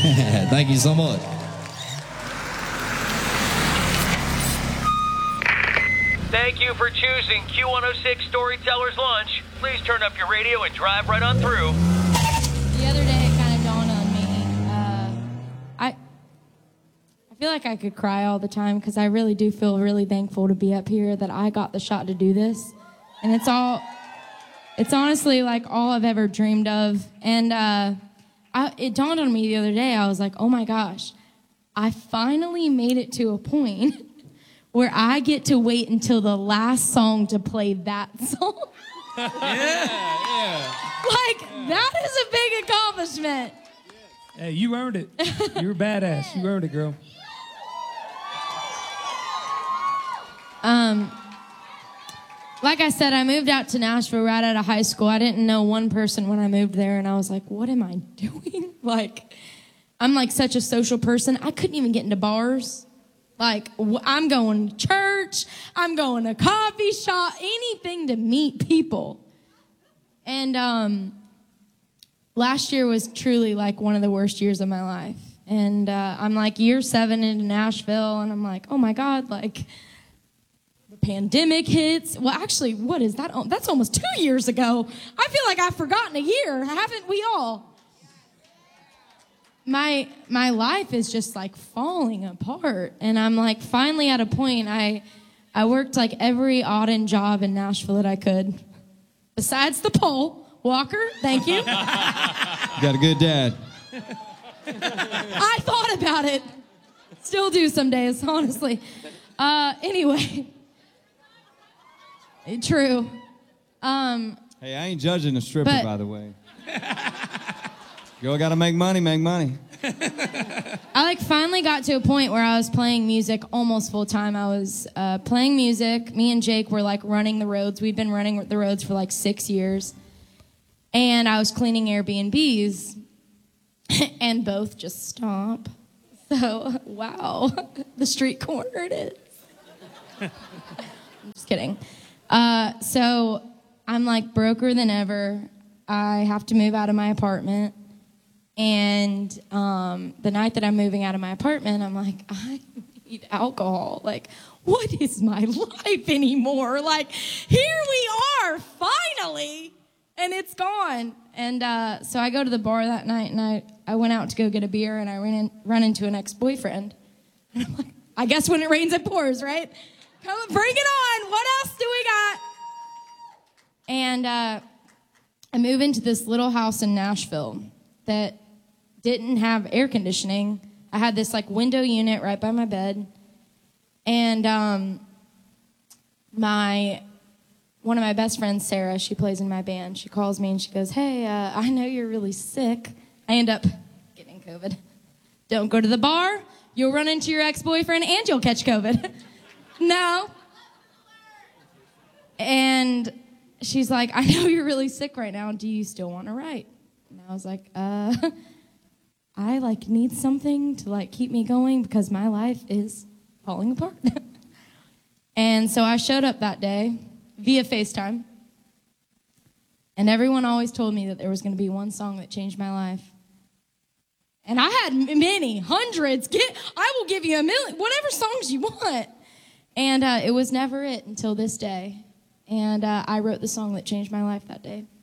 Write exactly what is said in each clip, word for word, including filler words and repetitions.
Thank you so much. Thank you for choosing Q one oh six Storyteller's Lunch. Please turn up your radio and drive right on through. The other day, it kind of dawned on me. Uh, I, I feel like I could cry all the time because I really do feel really thankful to be up here, that I got the shot to do this. And it's all, it's honestly like all I've ever dreamed of. And uh, I, it dawned on me the other day. I was like, oh my gosh, I finally made it to a point where I get to wait until the last song to play that song. yeah, yeah. Like, that is a big accomplishment. Hey, you earned it. You're badass. You earned it, girl. Um, like I said, I moved out to Nashville right out of high school. I didn't know one person when I moved there, and I was like, what am I doing? Like, I'm like such a social person. I couldn't even get into bars. Like, I'm going to church, I'm going to coffee shop, anything to meet people. And um, last year was truly like one of the worst years of my life. And uh, I'm like year seven into Nashville, and I'm like, oh my God, like the pandemic hits. Well, actually, what is that? Oh, that's almost two years ago. I feel like I've forgotten a year, haven't we all? My my life is just like falling apart, and I'm like finally at a point. I I worked like every odd end job in Nashville that I could, besides the pole walker. Thank you. You got a good dad. I thought about it. Still do some days, honestly. Uh, anyway, true. Um, Hey, I ain't judging a stripper, but- by the way. Girl, gotta make money, make money. I like finally got to a point where I was playing music almost full time. I was uh, playing music. Me and Jake were like running the roads. We'd been running the roads for like six years. And I was cleaning Airbnbs. And both just stop. So, wow. The street corner it is. I'm just kidding. Uh, so I'm like broker than ever. I have to move out of my apartment. And um, the night that I'm moving out of my apartment, I'm like, I need alcohol. Like, what is my life anymore? Like, here we are, finally, and it's gone. And uh, so I go to the bar that night, and I, I went out to go get a beer, and I ran, in, run into an ex-boyfriend. And I'm like, I guess when it rains, it pours, right? Come on, bring it on. What else do we got? And uh, I move into this little house in Nashville that didn't have air conditioning. I had this like window unit right by my bed. And um, my one of my best friends, Sarah, she plays in my band. She calls me and she goes, hey, uh, I know you're really sick. I end up getting COVID. Don't go to the bar. You'll run into your ex-boyfriend and you'll catch COVID. No. And she's like, I know you're really sick right now. Do you still want to write? And I was like, uh... I, like, need something to, like, keep me going because my life is falling apart. And so I showed up that day via FaceTime. And everyone always told me that there was going to be one song that changed my life. And I had many, hundreds. Get, I will give you a million, whatever songs you want. And uh, it was never it until this day. And uh, I wrote the song that changed my life that day.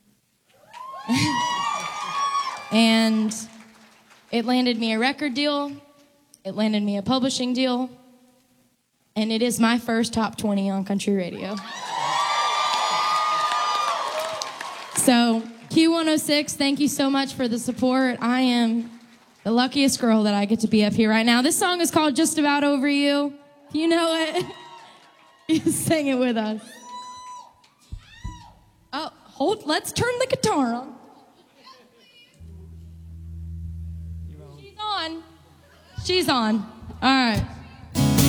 And it landed me a record deal. It landed me a publishing deal. And it is my first top twenty on country radio. So, Q one oh six, thank you so much for the support. I am the luckiest girl that I get to be up here right now. This song is called Just About Over You. If you know it, you sing it with us. Oh, hold, let's turn the guitar on. She's on. She's on. All right.